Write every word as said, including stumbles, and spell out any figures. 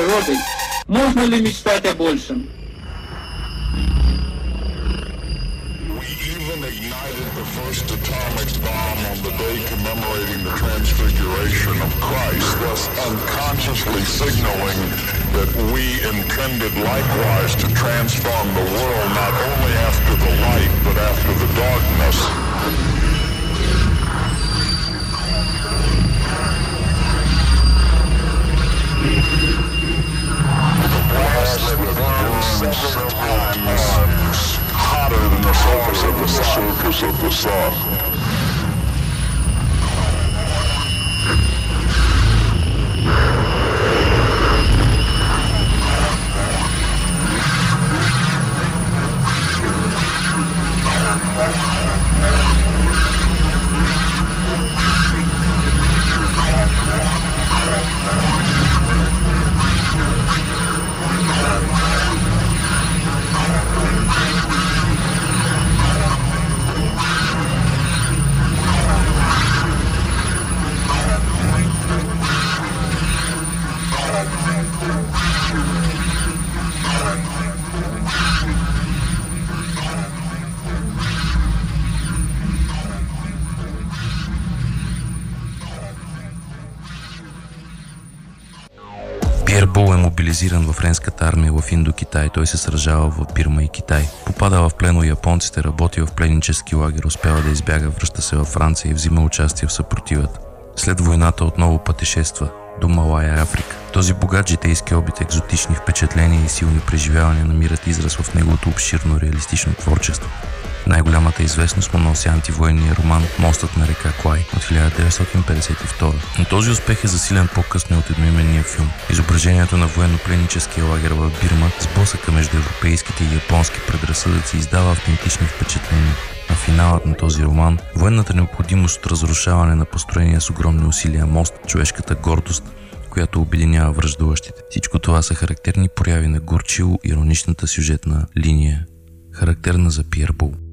природой, можно ли мечтать о большем? Even ignited the first atomic bomb on the day commemorating the transfiguration of Christ, thus unconsciously signaling that we intended likewise to transform the world not only after the light but after the darkness. The blast that burns several times hotter than the surface of the surface of the sun. Пиер Бол е мобилизиран във френската армия в Индокитай. Той се сражава в Бирма и Китай. Попада в плен у японците, работи в пленнически лагер, успява да избяга, връща се във Франция и взима участие в съпротивата. След войната отново пътешества до Малая, Африка. Този богат житейски опит, екзотични впечатления и силни преживявания намират израз в неговото обширно реалистично творчество. Най-голямата известност му носи антивоенния роман «Мостът на река Клай» от хиляда деветстотин петдесет и втора. Но този успех е засилен по-късно от едноименния филм. Изображението на военно-пленническия лагер в Бирма, сблъсъка между европейските и японски предразсъдъци, издава автентични впечатления. На финалът на този роман, военната необходимост от разрушаване на построения с огромни усилия мост, човешката гордост, която обединява враждуващите. Всичко това са характерни прояви на горчиво ироничната сюжетна линия, характерна за Пиер Бол.